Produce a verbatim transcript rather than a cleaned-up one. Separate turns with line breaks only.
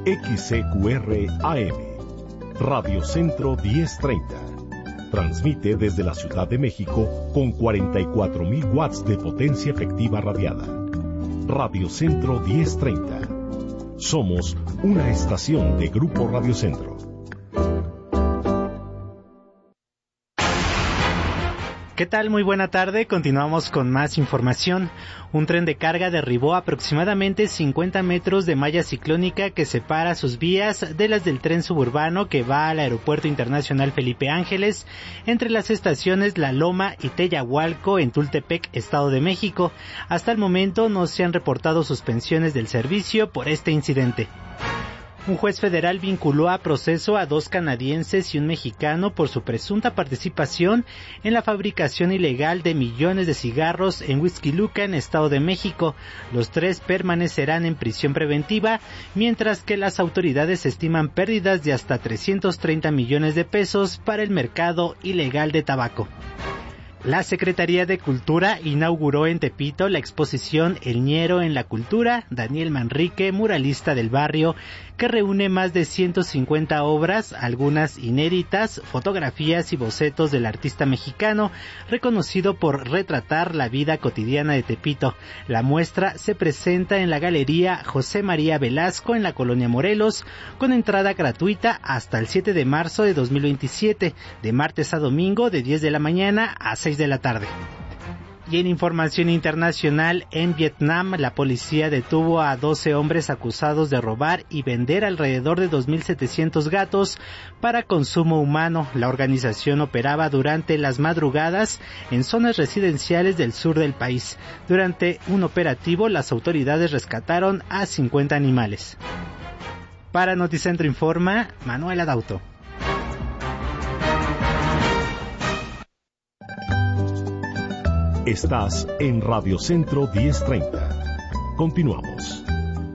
X C Q R A M, Radio Centro diez treinta. Transmite desde la Ciudad de México con cuarenta y cuatro mil watts de potencia efectiva radiada. Radio Centro diez treinta. Somos una estación de Grupo Radio Centro.
¿Qué tal? Muy buena tarde. Continuamos con más información. Un tren de carga derribó aproximadamente cincuenta metros de malla ciclónica que separa sus vías de las del tren suburbano que va al Aeropuerto Internacional Felipe Ángeles entre las estaciones La Loma y Teyahualco en Tultepec, Estado de México. Hasta el momento no se han reportado suspensiones del servicio por este incidente. Un juez federal vinculó a proceso a dos canadienses y un mexicano por su presunta participación en la fabricación ilegal de millones de cigarros en Huixquiluca, en Estado de México. Los tres permanecerán en prisión preventiva, mientras que las autoridades estiman pérdidas de hasta trescientos treinta millones de pesos para el mercado ilegal de tabaco. La Secretaría de Cultura inauguró en Tepito la exposición El Ñero en la Cultura, Daniel Manrique, muralista del barrio, que reúne más de ciento cincuenta obras, algunas inéditas, fotografías y bocetos del artista mexicano, reconocido por retratar la vida cotidiana de Tepito. La muestra se presenta en la Galería José María Velasco en la Colonia Morelos, con entrada gratuita hasta el siete de marzo de dos mil veintisiete, de martes a domingo de diez de la mañana a seis de la tarde. Y en información internacional, en Vietnam, la policía detuvo a doce hombres acusados de robar y vender alrededor de dos mil setecientos gatos para consumo humano. La organización operaba durante las madrugadas en zonas residenciales del sur del país. Durante un operativo, las autoridades rescataron a cincuenta animales. Para Noticentro Informa, Manuel Adauto.
Estás en Radio Centro diez treinta. Continuamos.